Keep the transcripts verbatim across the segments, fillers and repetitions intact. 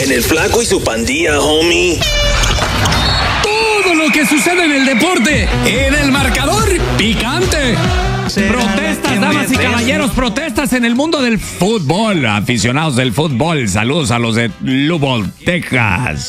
En el Flaco y su pandilla, homie. Todo lo que sucede en el deporte, en el marcador picante. Protestas, damas y caballeros, protestas en el mundo del fútbol. Aficionados del fútbol, saludos a los de Lubbock, Texas.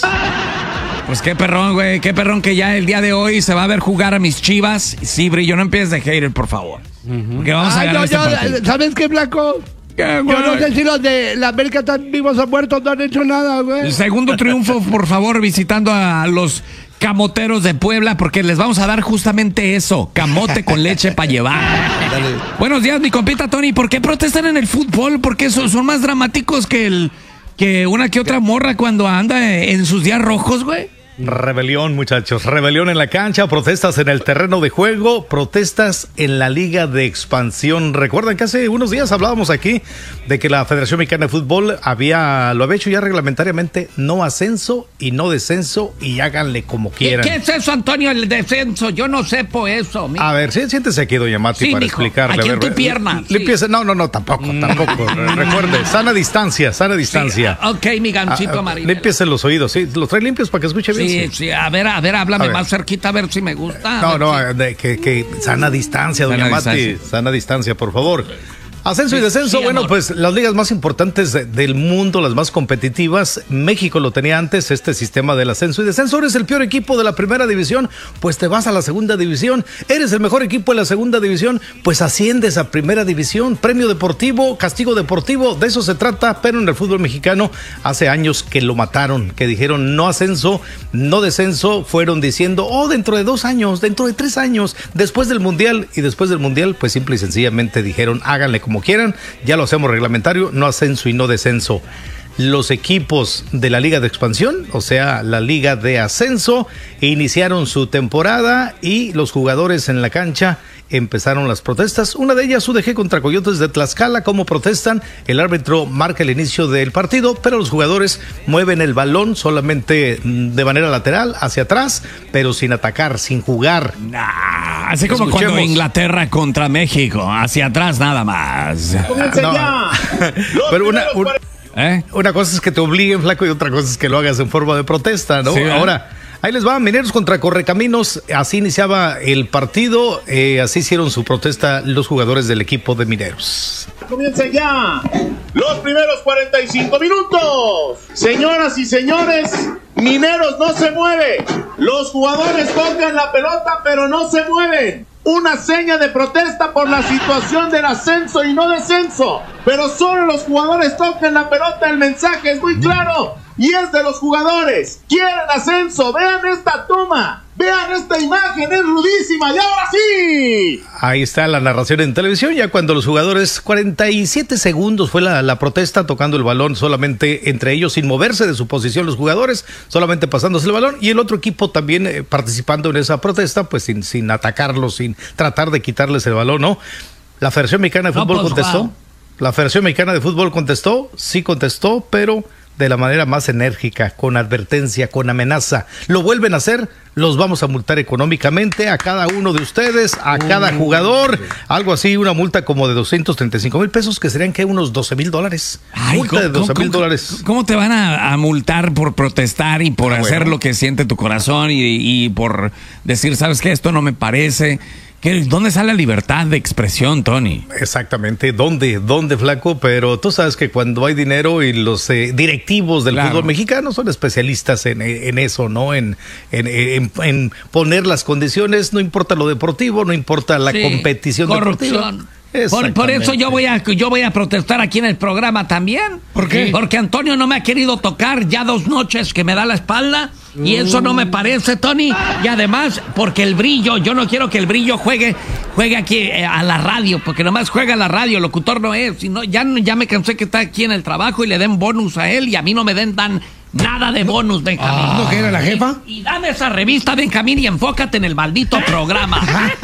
Pues qué perrón, güey, qué perrón que ya el día de hoy se va a ver jugar a mis Chivas. Sí, Brillo, no empieces de hater, por favor. Porque vamos a Ay, ganar no, este yo, partido. ¿sabes qué, Flaco? ¿Qué, Yo no sé si los de la América están vivos o muertos, no han hecho nada, güey. El segundo triunfo, por favor, visitando a los camoteros de Puebla, porque les vamos a dar justamente eso, camote con leche para llevar. Dale. Buenos días, mi compita Tony. ¿Por qué protestan en el fútbol? Porque son, son más dramáticos que el que una que otra morra cuando anda en sus días rojos, güey. Rebelión, muchachos, rebelión en la cancha, protestas en el terreno de juego, protestas en la Liga de Expansión. Recuerdan que hace unos días hablábamos aquí de que la Federación Mexicana de Fútbol había, lo había hecho ya reglamentariamente, no ascenso y no descenso, y háganle como quieran. ¿Qué, qué es eso, Antonio, el descenso? Yo no sepo eso. Mi... A ver, sí, siéntese aquí, doña Mati, sí, para mijo, explicarle. aquí a en ver, tu pierna. Limpiese, sí. No, no, no, tampoco, tampoco. Recuerde, sana distancia, sana distancia. Sí, ok, mi gancito amarillo. Límpiese los oídos, sí, los trae limpios para que escuche bien. Sí, sí, a ver, a ver, háblame a ver. Más cerquita a ver si me gusta. No, no, si... de, que, que sana distancia, doña sana Mati, distancia. Sana distancia, por favor. Ascenso y descenso, sí, bueno, amor. Pues las ligas más importantes de, del mundo, las más competitivas, México lo tenía antes, este sistema del ascenso y descenso. Eres el peor equipo de la primera división, pues te vas a la segunda división. Eres el mejor equipo de la segunda división, pues asciendes a primera división. Premio deportivo, castigo deportivo, de eso se trata, pero en el fútbol mexicano hace años que lo mataron, que dijeron no ascenso, no descenso, fueron diciendo, oh, dentro de dos años, dentro de tres años, después del Mundial, y después del Mundial, pues simple y sencillamente dijeron, háganle como quieran, ya lo hacemos reglamentario, no ascenso y no descenso. Los equipos de la Liga de Expansión, o sea, la Liga de Ascenso, iniciaron su temporada y los jugadores en la cancha empezaron las protestas. Una de ellas, U D G contra Coyotes de Tlaxcala. ¿Cómo protestan? El árbitro marca el inicio del partido, pero los jugadores mueven el balón solamente de manera lateral, hacia atrás, pero sin atacar, sin jugar. Nah, así como Escuchemos. Cuando Inglaterra contra México, hacia atrás nada más. No. Ya. Pero una... una ¿Eh? Una cosa es que te obliguen, Flaco, y otra cosa es que lo hagas en forma de protesta, ¿no? Sí, ahora, ahí les va, Mineros contra Correcaminos, así iniciaba el partido, eh, así hicieron su protesta los jugadores del equipo de Mineros. Comienza ya los primeros cuarenta y cinco minutos. Señoras y señores, Mineros no se mueve. Los jugadores tocan la pelota, pero no se mueven. Una seña de protesta por la situación del ascenso y no descenso. Pero solo los jugadores tocan la pelota. El mensaje es muy claro y es de los jugadores. Quieren ascenso. Vean esta toma. Vean esta imagen, es rudísima. Y ahora sí. Ahí está la narración en televisión. Ya cuando los jugadores, cuarenta y siete segundos fue la, la protesta, tocando el balón solamente entre ellos, sin moverse de su posición los jugadores, solamente pasándose el balón. Y el otro equipo también eh, participando en esa protesta, pues sin, sin atacarlos, sin tratar de quitarles el balón, ¿no? La Federación Mexicana de Fútbol no, pues, contestó. Wow. La Federación Mexicana de Fútbol contestó, sí contestó, pero de la manera más enérgica, con advertencia, con amenaza. Lo vuelven a hacer, los vamos a multar económicamente a cada uno de ustedes, a cada jugador, algo así, una multa como de doscientos treinta y cinco mil pesos, que serían que unos doce mil dólares. Ay, multa de doce mil dólares. ¿Cómo te van a, a multar por protestar y por ah, hacer bueno. lo que siente tu corazón y, y por decir, sabes qué, esto no me parece? ¿Qué, ¿Dónde sale la libertad de expresión, Tony? Exactamente, ¿dónde? ¿Dónde, Flaco? Pero tú sabes que cuando hay dinero y los eh, directivos del claro. fútbol mexicano son especialistas en, en eso, ¿no? En, en, en, en poner las condiciones, no importa lo deportivo, no importa la sí, competición corrupción. deportiva. Por, por eso yo voy a yo voy a protestar aquí en el programa también. ¿Por qué? Porque Antonio no me ha querido tocar ya dos noches que me da la espalda y eso no me parece, Tony. Y además, porque el Brillo, yo no quiero que el Brillo juegue juegue aquí eh, a la radio, porque nomás juega a la radio, locutor no es. Sino, ya, ya me cansé que está aquí en el trabajo y le den bonus a él y a mí no me den tan nada de bonus, Benjamín. Ah, ¿no que era la jefa? Y, y dame esa revista, Benjamín, y enfócate en el maldito programa.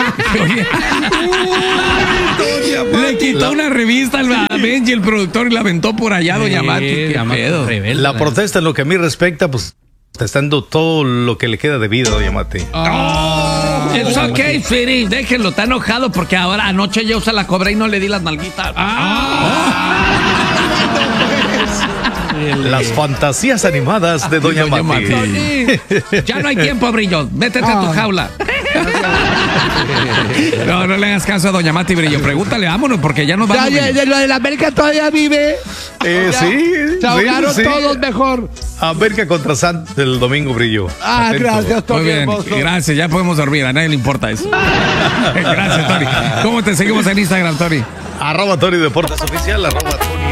Le quitó una revista a Benji, el productor, y la aventó por allá, doña Mati. Qué pedo. La protesta en lo que a mí respecta, pues, testando todo lo que le queda de vida, doña Mati. Oh, it's okay, sweetie. Déjenlo, está enojado porque ahora anoche yo se la cobré y no le di las nalguitas. Ah. Oh. Las fantasías animadas de Doña, Doña Mati. Mati. Ya no hay tiempo, Brillo. Métete ah. a tu jaula. No, no le hagas caso a Doña Mati, Brillo. Pregúntale, vámonos, porque ya nos vamos. Ya, ya, lo de la América todavía vive. Eh, ya, sí. Se ahogaron sí, todos sí. mejor. América contra Santos el domingo, Brillo. Ah, Atento. Gracias, Tony. Muy bien, hermoso. Gracias. Ya podemos dormir. A nadie le importa eso. Gracias, Tony. ¿Cómo te seguimos en Instagram, Tony? Arroba Tony Deportes Oficial, arroba Tony